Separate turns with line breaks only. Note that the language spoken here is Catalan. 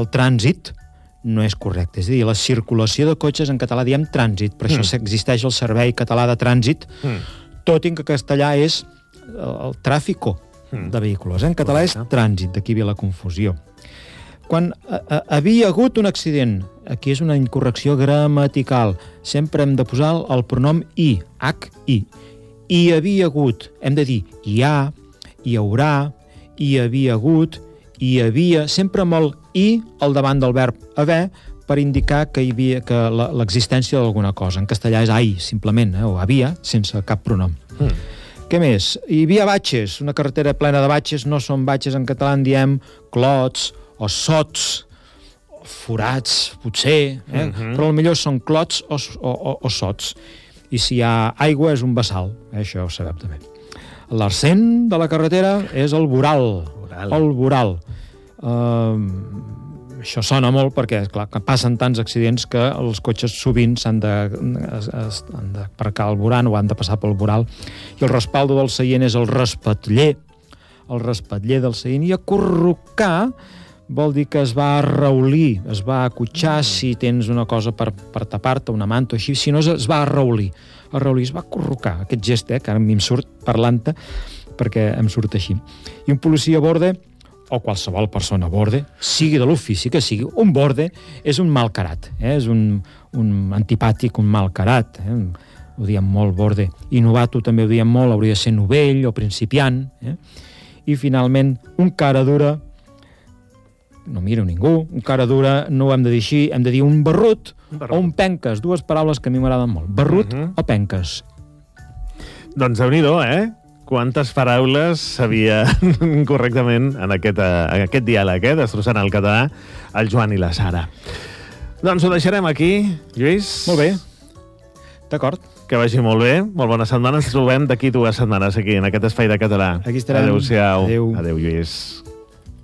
el trànsit no és correcte. És a dir, la circulació de cotxes en català diem trànsit, per això existeix el Servei Català de Trànsit, tot i que castellà és el tràfico de vehicles. En català és trànsit, d'aquí ve la confusió. Quan havia hagut un accident, aquí és una incorrecció gramatical, sempre hem de posar el pronom i, h-i. Hi havia hagut, hem de dir hi ha, hi haurà, hi havia hagut, hi havia, sempre amb el i al davant del verb haver, per indicar que hi havia l'existència d'alguna cosa. En castellà és ai, simplement, o havia, sense cap pronom. Què més? Hi havia batxes, una carretera plena de batxes, no són batxes en català, en diem clots o sots, forats, potser, però potser són clots o sots. I si hi ha aigua és un bassal, això ho sabem també. L'arsent de la carretera és el voral. El voral. Això sona molt perquè, clar, que passen tants accidents que els cotxes sovint s'han d'aparcar al volant o han de passar pel voral. I el respaldo del seient és el respatller del seient. I acurrucar vol dir que es va arraulir, es va acotxar si tens una cosa per tapar-te, una manta o així, si no es va arraulir, es va acurrucar, aquest gest, que ara a mi em surt parlant-te, perquè em surt així. I un policia a borde, o qualsevol persona a borde, sigui de l'ofici que sigui, un borde és un malcarat, és un antipàtic, un malcarat, ho diem molt, borde. I novato també ho diem molt, hauria de ser novell o principiant. I finalment, un cara dura, no miro ningú, un cara dura no ho hem de dir així, hem de dir un barrut o un penques, dues paraules que a mi m'agraden molt. Barrut o penques.
Doncs déu-n'hi-do, Quantes paraules sabia correctament en aquest diàleg, destrossant el català, el Joan i la Sara. Doncs ho deixarem aquí, Lluís.
Molt bé. D'acord.
Que vagi molt bé. Molt bona setmana. Ens trobem d'aquí 2 setmanes aquí, en aquest espai de català.
Aquí estarem.
Adéu-siau.
Adéu.
Adéu, Lluís.